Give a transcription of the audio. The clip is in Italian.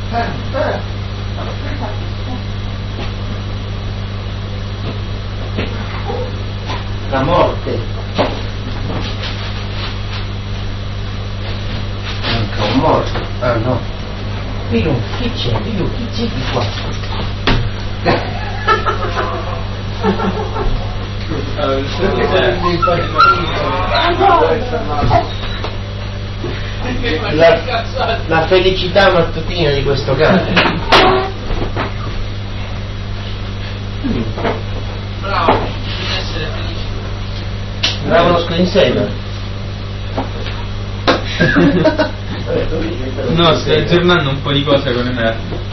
La morte. Manca un morto. Ah no. Pilu, chi c'è? Pilu, chi c'è di qua? La felicità mattutina di questo cane. Bravo, devi essere felice. Bravo lo screensaver. No, stai aggiornando un po' di cose con emerge.